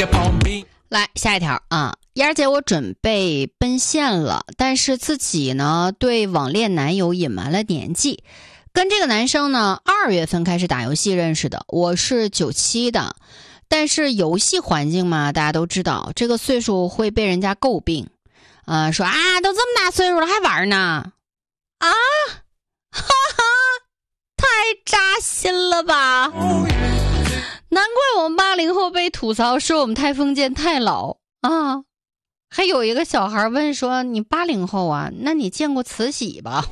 来下一条啊，燕儿姐，我准备奔现了，但是自己呢对网恋男友隐瞒了年纪。跟这个男生呢2月份开始打游戏认识的，我是97的，但是游戏环境嘛，大家都知道这个岁数会被人家诟病，说啊都这么大岁数了还玩呢，啊，哈哈，太扎心了吧！难怪我们80后被吐槽说我们太封建太老啊！还有一个小孩问说：“你80后啊？那你见过慈禧吧？”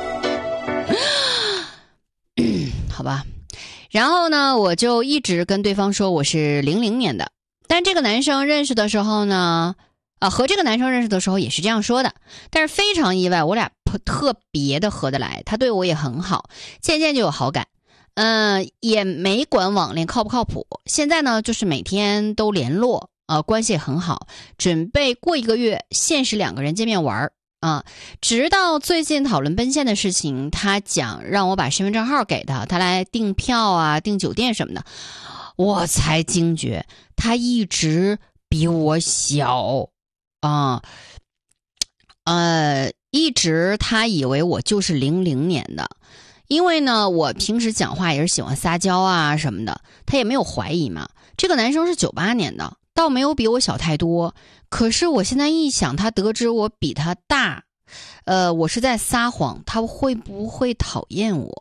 好吧。然后呢，我就一直跟对方说我是00年的，但这个男生认识的时候呢，和这个男生认识的时候也是这样说的，但是非常意外，我俩特别的合得来，他对我也很好，渐渐就有好感。也没管网恋靠不靠谱，现在呢就是每天都联络，关系也很好，准备过1个月现实2个人见面玩啊。直到最近讨论奔现的事情，他讲让我把身份证号给他，他来订票啊、订酒店什么的，我才惊觉他一直比我小啊，一直他以为我就是00年的。因为呢，我平时讲话也是喜欢撒娇啊什么的，他也没有怀疑嘛。这个男生是98年的，倒没有比我小太多。可是我现在一想，他得知我比他大，我是在撒谎，他会不会讨厌我？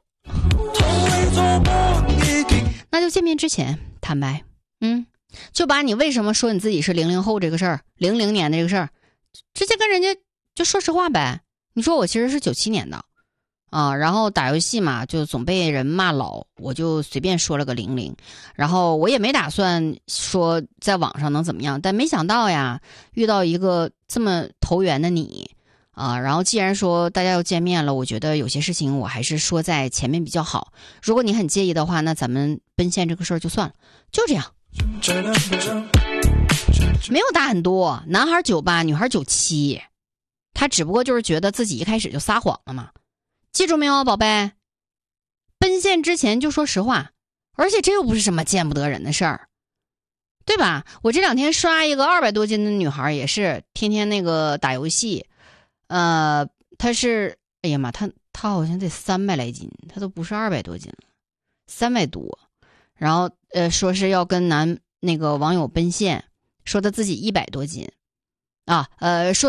那就见面之前坦白，就把你为什么说你自己是00后这个事儿，00年的这个事儿，直接跟人家就说实话呗。你说我其实是97年的。然后打游戏嘛，就总被人骂老，我就随便说了个00，然后我也没打算说在网上能怎么样，但没想到呀，遇到一个这么投缘的你然后既然说大家要见面了，我觉得有些事情我还是说在前面比较好。如果你很介意的话，那咱们奔现这个事儿就算了，就这样。没有大很多，男孩98，女孩97，他只不过就是觉得自己一开始就撒谎了嘛。记住没有，宝贝？奔现之前就说实话，而且这又不是什么见不得人的事儿，对吧？我这2天刷一个200多斤的女孩，也是天天那个打游戏，她是，哎呀妈，她好像得300来斤，她都不是200多斤了，300多。然后说是要跟那个网友奔现，说她自己100多斤，说。